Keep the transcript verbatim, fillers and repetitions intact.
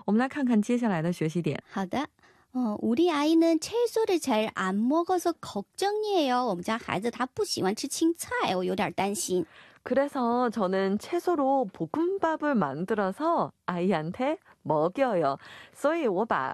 我们来看看接下来的学习点。 好的。 어, 우리 아이는 채소를 잘 안 먹어서 걱정이에요. 我们家孩子他不喜欢吃青菜，我有点担心。 그래서 저는 채소로 볶음밥을 만들어서 아이한테 먹여요. 所以我把